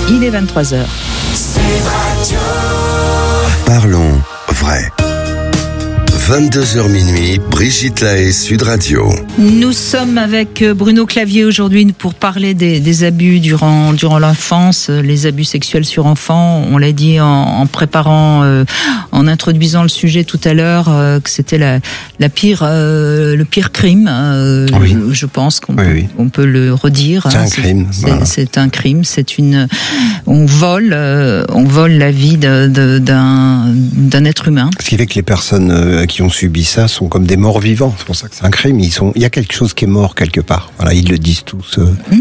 Il est 23h. Parlons vrai. 22h minuit, Brigitte Lahaie, Sud Radio. Nous sommes avec Bruno Clavier aujourd'hui pour parler des abus durant l'enfance, les abus sexuels sur enfants. On l'a dit en préparant, en introduisant le sujet tout à l'heure, que c'était le pire crime. Oui. Je pense qu'on on peut le redire. C'est un crime. C'est un crime. On vole la vie d'un être humain. Ce qui fait que les personnes qui ont subi ça sont comme des morts vivants. C'est pour ça que c'est un crime. Il y a quelque chose qui est mort quelque part. Voilà, ils le disent tous.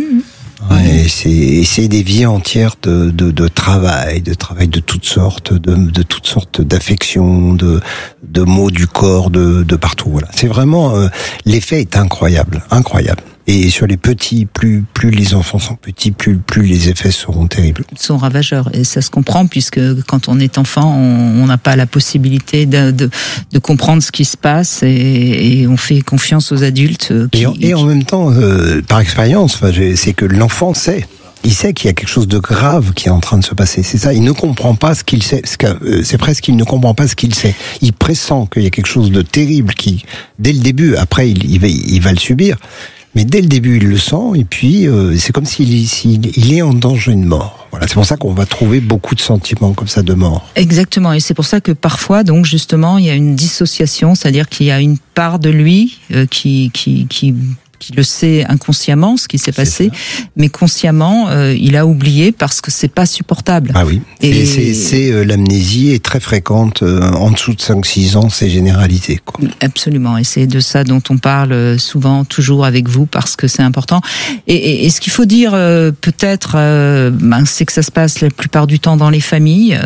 Et c'est des vies entières de travail de toutes sortes, de toutes sortes d'affections, de maux du corps, de partout. Voilà. C'est vraiment l'effet est incroyable. Et sur les petits, plus les enfants sont petits, plus les effets seront terribles. Ils sont ravageurs, et ça se comprend, puisque quand on est enfant, on n'a pas la possibilité de comprendre ce qui se passe, et on fait confiance aux adultes. Et en même temps, par expérience, c'est que l'enfant sait. Il sait qu'il y a quelque chose de grave qui est en train de se passer. C'est ça. Il ne comprend pas ce qu'il sait. C'est presque qu'il ne comprend pas ce qu'il sait. Il pressent qu'il y a quelque chose de terrible qui, dès le début, après, il va le subir. Mais dès le début, il le sent, et puis c'est comme s'il est en danger de mort. Voilà, c'est pour ça qu'on va trouver beaucoup de sentiments comme ça de mort. Exactement, et c'est pour ça que parfois, donc justement, il y a une dissociation, c'est-à-dire qu'il y a une part de lui qui le sait inconsciemment, ce qui s'est passé, mais consciemment, il a oublié parce que c'est pas supportable. Ah oui, et l'amnésie est très fréquente, en dessous de 5-6 ans, c'est généralisé, quoi. Absolument, et c'est de ça dont on parle souvent, toujours avec vous, parce que c'est important. Et ce qu'il faut dire, peut-être, c'est que ça se passe la plupart du temps dans les familles,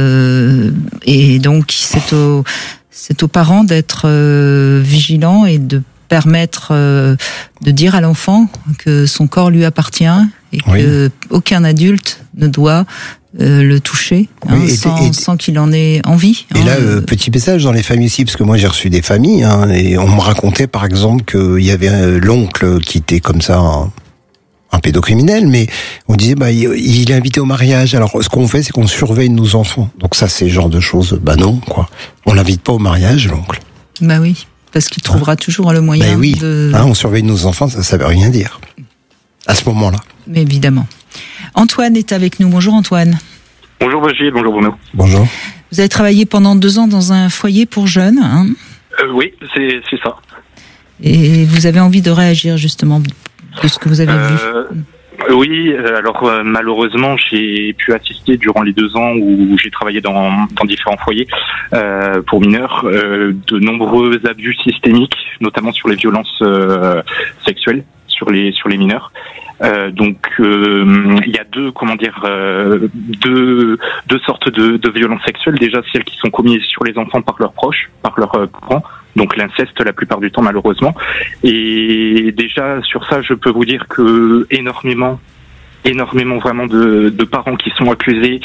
et donc c'est aux parents d'être vigilants et de permettre de dire à l'enfant que son corps lui appartient et que aucun adulte ne doit le toucher sans qu'il en ait envie. Et là, petit message dans les familles aussi, parce que moi j'ai reçu des familles, et on me racontait par exemple qu'il y avait l'oncle qui était comme ça un pédocriminel, mais on disait il est invité au mariage. Alors ce qu'on fait, c'est qu'on surveille nos enfants. Donc ça, c'est le genre de choses. Non, quoi. On l'invite pas au mariage, l'oncle. Bah oui. Parce qu'il trouvera toujours le moyen de... on surveille nos enfants, ça veut rien dire. À ce moment-là. Mais évidemment. Antoine est avec nous. Bonjour Antoine. Bonjour Brigitte, bonjour Bruno. Bonjour. Vous avez travaillé pendant 2 ans dans un foyer pour jeunes, hein ? Oui, c'est ça. Et vous avez envie de réagir justement de ce que vous avez vu ? Oui, alors malheureusement, j'ai pu assister durant les 2 ans où j'ai travaillé dans différents foyers pour mineurs, de nombreux abus systémiques, notamment sur les violences sexuelles sur les mineurs. Donc il y a deux sortes de violences sexuelles. Déjà celles qui sont commises sur les enfants par leurs proches, par leurs parents. Donc l'inceste la plupart du temps malheureusement. Et déjà sur ça, je peux vous dire que énormément vraiment de parents qui sont accusés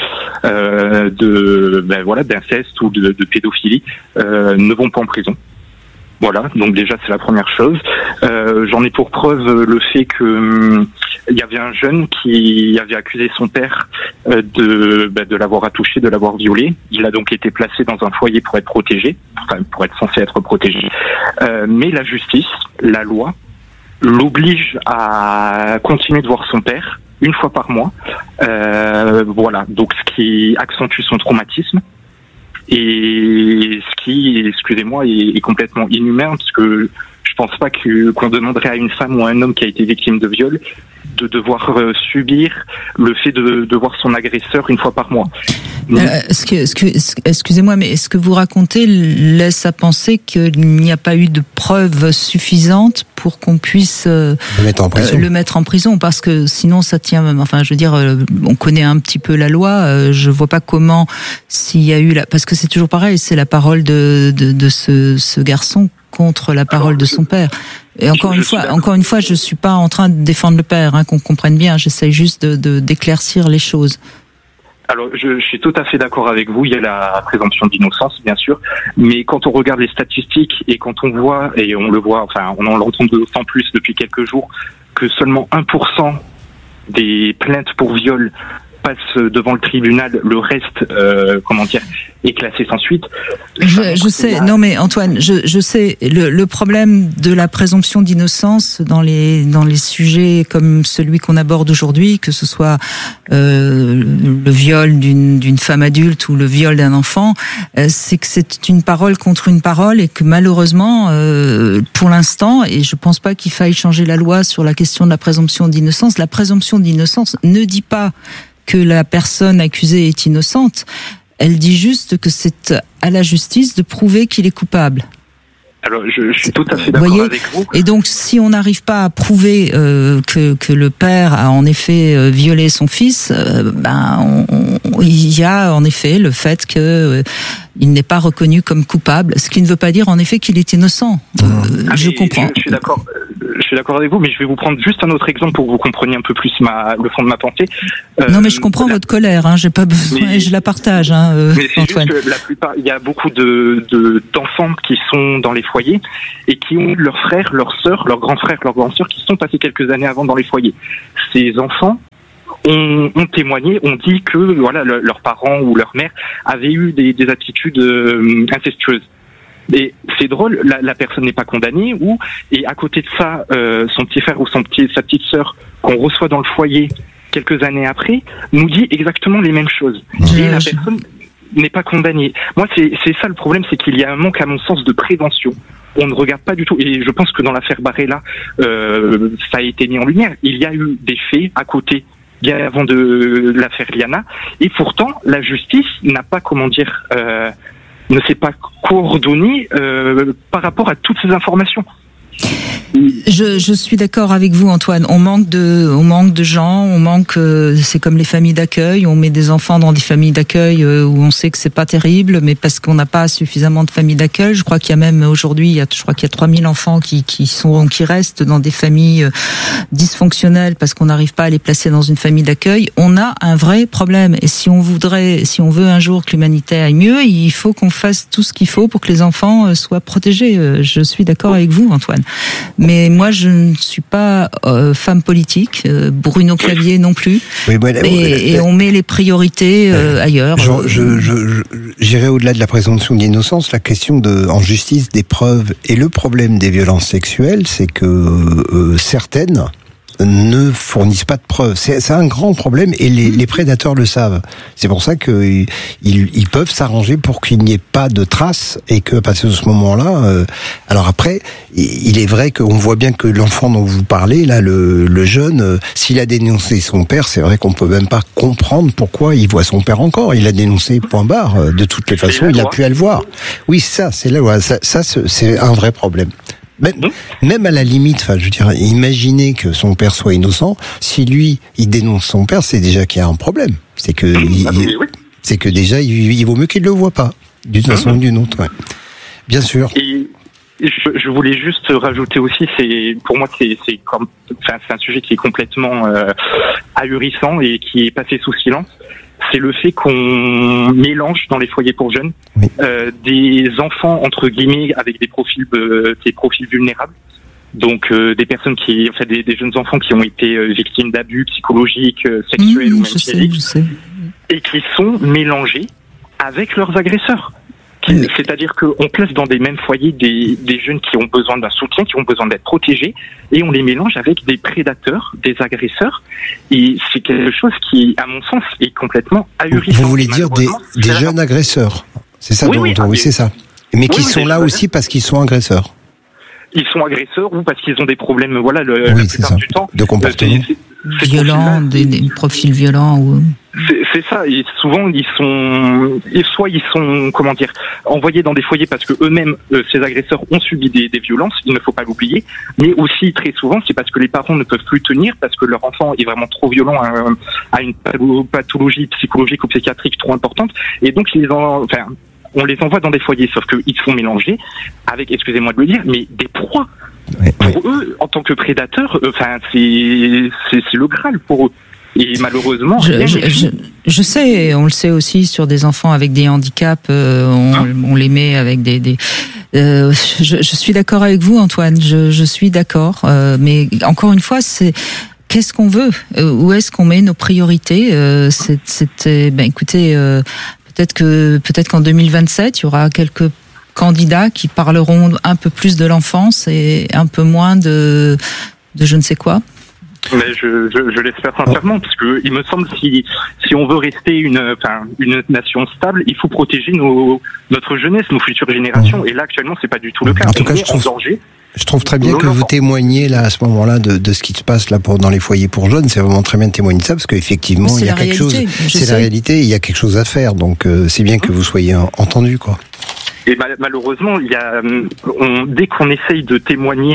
d'inceste ou de pédophilie ne vont pas en prison. Voilà, donc déjà c'est la première chose. J'en ai pour preuve le fait que il y avait un jeune qui avait accusé son père de l'avoir attouché, de l'avoir violé. Il a donc été placé dans un foyer pour être protégé, pour être censé être protégé. Mais la justice, la loi, l'oblige à continuer de voir son père 1 fois par mois. Voilà, donc ce qui accentue son traumatisme. Et ce qui, excusez-moi, est complètement inhumain, parce que je pense pas qu'on demanderait à une femme ou à un homme qui a été victime de viol de devoir subir le fait de voir son agresseur 1 fois par mois. Excusez-moi, mais ce que vous racontez laisse à penser qu'il n'y a pas eu de preuves suffisantes pour qu'on puisse le mettre en prison, parce que sinon ça tient même. Enfin, je veux dire, on connaît un petit peu la loi. Je vois pas comment, s'il y a eu parce que c'est toujours pareil, c'est la parole de ce garçon contre la parole de son père. Et encore une fois, je suis pas en train de défendre le père, qu'on comprenne bien. J'essaye juste d'éclaircir les choses. Alors, je suis tout à fait d'accord avec vous. Il y a la présomption d'innocence, bien sûr, mais quand on regarde les statistiques et quand on voit, et on le voit, enfin, on en l'entend d'autant plus depuis quelques jours, que seulement 1% des plaintes pour viol passe devant le tribunal, le reste, est classé sans suite. Je sais, non mais Antoine, je sais, le problème de la présomption d'innocence dans les sujets comme celui qu'on aborde aujourd'hui, que ce soit le viol d'une femme adulte ou le viol d'un enfant, c'est que c'est une parole contre une parole et que malheureusement, pour l'instant, et je pense pas qu'il faille changer la loi sur la question de la présomption d'innocence, la présomption d'innocence ne dit pas que la personne accusée est innocente. Elle dit juste que c'est à la justice de prouver qu'il est coupable. Alors, je suis tout à fait d'accord avec vous. Et donc, si on n'arrive pas à prouver que le père a en effet violé son fils, il y a en effet le fait que il n'est pas reconnu comme coupable, ce qui ne veut pas dire en effet qu'il est innocent. Je comprends. Je suis d'accord avec vous, mais je vais vous prendre juste un autre exemple pour que vous compreniez un peu plus le fond de ma pensée. Non, mais je comprends votre colère. J'ai pas besoin, je la partage. Mais c'est Antoine. juste que la plupart, il y a beaucoup d'enfants qui sont dans les foyers et qui ont leurs frères, leurs sœurs, leurs grands frères, leurs grandes sœurs qui sont passés quelques années avant dans les foyers. Ces enfants ont témoigné, ont dit que leurs parents ou leur mère avaient eu des attitudes incestueuses. Et c'est drôle, la personne n'est pas condamnée, et à côté de ça, son petit frère ou sa petite sœur qu'on reçoit dans le foyer quelques années après nous dit exactement les mêmes choses. Et la personne n'est pas condamnée. Moi, c'est ça le problème, c'est qu'il y a un manque, à mon sens, de prévention. On ne regarde pas du tout, et je pense que dans l'affaire Barella, ça a été mis en lumière. Il y a eu des faits à côté, bien avant de l'affaire Liana, et pourtant, la justice n'a pas, ne s'est pas coordonnée par rapport à toutes ces informations. Je suis d'accord avec vous, Antoine. On manque de gens, c'est comme les familles d'accueil. On met des enfants dans des familles d'accueil où on sait que c'est pas terrible, mais parce qu'on n'a pas suffisamment de familles d'accueil. Je crois qu'il y a même aujourd'hui, je crois qu'il y a 3000 enfants qui restent dans des familles dysfonctionnelles parce qu'on n'arrive pas à les placer dans une famille d'accueil. On a un vrai problème. Et si on veut un jour que l'humanité aille mieux, il faut qu'on fasse tout ce qu'il faut pour que les enfants soient protégés. Je suis d'accord avec vous, Antoine. Mais moi, je ne suis pas femme politique, Bruno Clavier non plus, et on met les priorités ailleurs. J'irai au-delà de la présomption d'innocence, la question en justice des preuves. Et le problème des violences sexuelles, c'est que certaines ne fournissent pas de preuves. C'est un grand problème et les prédateurs le savent. C'est pour ça qu'ils peuvent s'arranger pour qu'il n'y ait pas de traces et que, à partir de ce moment-là, alors après, il est vrai qu'on voit bien que l'enfant dont vous parlez, là, le jeune, s'il a dénoncé son père, c'est vrai qu'on peut même pas comprendre pourquoi il voit son père encore. Il a dénoncé, point barre. De toutes les façons, il a pu aller le voir. Oui, ça, c'est la loi. Ça, c'est un vrai problème. Même à la limite, je veux dire, imaginez que son père soit innocent. Si lui, il dénonce son père, c'est déjà qu'il y a un problème. C'est que, c'est que déjà, il vaut mieux qu'il ne le voit pas, d'une façon ou d'une autre. Ouais. Bien sûr. Et je voulais juste rajouter aussi, pour moi, c'est un sujet qui est complètement ahurissant et qui est passé sous silence. C'est le fait qu'on mélange dans les foyers pour jeunes des enfants entre guillemets avec des profils vulnérables, donc des personnes des jeunes enfants qui ont été victimes d'abus psychologiques, sexuels ou même physiques, et qui sont mélangés avec leurs agresseurs. C'est-à-dire qu'on place dans des mêmes foyers des jeunes qui ont besoin d'un soutien, qui ont besoin d'être protégés, et on les mélange avec des prédateurs, des agresseurs, et c'est quelque chose qui, à mon sens, est complètement ahurissant. Vous voulez dire des jeunes agresseurs? C'est ça, oui, c'est ça. Mais qui sont là aussi parce qu'ils sont agresseurs. Ils sont agresseurs ou parce qu'ils ont des problèmes, la plupart du temps. De comportement. Violents, des profils violents ou... C'est ça, et souvent ils sont envoyés dans des foyers parce que eux-mêmes, ces agresseurs ont subi des violences, il ne faut pas l'oublier, mais aussi très souvent c'est parce que les parents ne peuvent plus tenir, parce que leur enfant est vraiment trop violent, à une pathologie psychologique ou psychiatrique trop importante, et donc on les envoie dans des foyers, sauf qu'ils sont mélangés avec, excusez-moi de le dire, mais des proies. Pour eux, en tant que prédateurs, c'est le Graal pour eux. Et malheureusement, je sais, on le sait aussi sur des enfants avec des handicaps, on les met avec je suis d'accord avec vous, Antoine. Je suis d'accord, mais encore une fois, qu'est-ce qu'on veut, où est-ce qu'on met nos priorités. C'était, écoutez, peut-être qu'en 2027, il y aura quelques candidats qui parleront un peu plus de l'enfance et un peu moins de je ne sais quoi. Mais je l'espère sincèrement, parce que il me semble si on veut rester une nation stable, il faut protéger notre jeunesse, nos futures générations. Et là actuellement, c'est pas du tout le cas. En tout cas, je trouve très bien que vous témoignez là à ce moment-là de ce qui se passe là dans les foyers pour jeunes. C'est vraiment très bien de témoigner de ça, parce qu'effectivement il y a quelque chose. C'est la réalité. Il y a quelque chose à faire. Donc c'est bien que vous soyez entendu, quoi. Et malheureusement, dès qu'on essaye de témoigner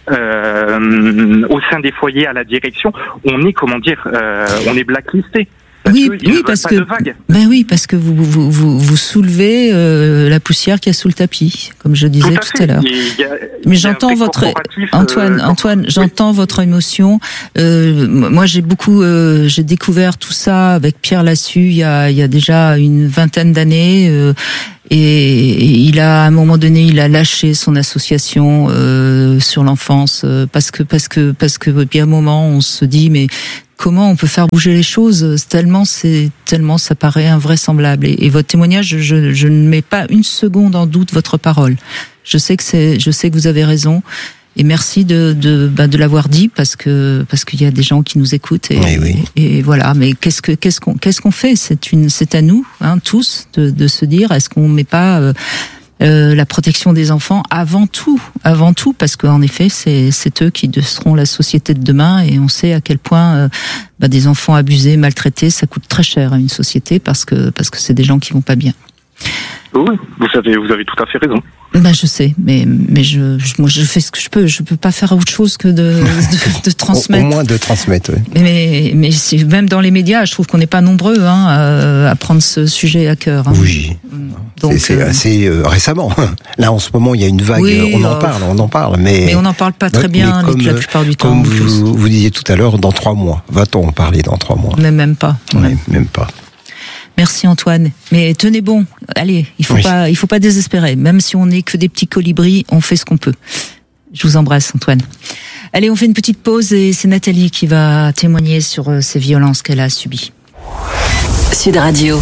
au sein des foyers à la direction, on est blacklisté. Parce que vous soulevez la poussière qu'il y a sous le tapis, comme je disais tout à l'heure. Mais j'entends Antoine, j'entends votre émotion. Moi, j'ai découvert tout ça avec Pierre Lassus il y a déjà une vingtaine d'années. Et il a, à un moment donné, il a lâché son association sur l'enfance parce que bien un moment on se dit mais comment on peut faire bouger les choses tellement ça paraît invraisemblable. Et votre témoignage, je ne mets pas une seconde en doute votre parole. Je sais que vous avez raison. Et merci de l'avoir dit parce qu'il y a des gens qui nous écoutent et voilà. Mais qu'est-ce qu'on fait? C'est à nous, tous, de se dire, est-ce qu'on met pas la protection des enfants avant tout, parce qu'en effet, c'est eux qui seront la société de demain, et on sait à quel point des enfants abusés, maltraités, ça coûte très cher à une société parce que c'est des gens qui vont pas bien. Oui, vous avez tout à fait raison. Je sais, mais moi je fais ce que je peux. Je peux pas faire autre chose que de transmettre. Au moins de transmettre, oui. Mais même dans les médias, je trouve qu'on n'est pas nombreux à prendre ce sujet à cœur. Oui. Donc, c'est assez récemment. Là, en ce moment, il y a une vague. Oui, on en parle, mais on n'en parle pas très bien la plupart du temps. Comme vous disiez tout à l'heure, dans 3 mois. Va-t-on en parler dans 3 mois? Mais même pas. Même pas. Merci Antoine. Mais tenez bon. Allez, il faut pas désespérer. Même si on n'est que des petits colibris, on fait ce qu'on peut. Je vous embrasse Antoine. Allez, on fait une petite pause et c'est Nathalie qui va témoigner sur ces violences qu'elle a subies. Sud Radio.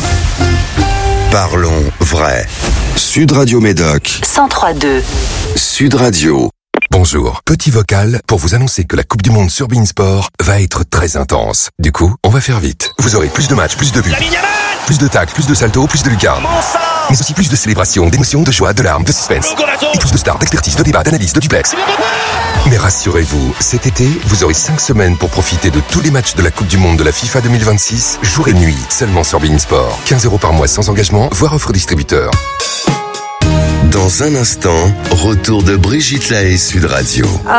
Parlons vrai. Sud Radio Médoc. 103.2. Sud Radio. Bonjour, petit vocal pour vous annoncer que la Coupe du Monde sur beIN Sport va être très intense. Du coup, on va faire vite. Vous aurez plus de matchs, plus de buts, plus de tacles, plus de saltos, plus de lucarnes. Mais aussi plus de célébrations, d'émotions, de joie, de larmes, de suspense. Et plus de stars, d'expertise, de débats, d'analyse, de duplex. Mais rassurez-vous, cet été, vous aurez 5 semaines pour profiter de tous les matchs de la Coupe du Monde de la FIFA 2026, jour et nuit, seulement sur beIN Sport. 15 € par mois sans engagement, voire offre distributeur. Dans un instant, retour de Brigitte Lahaie, Sud Radio.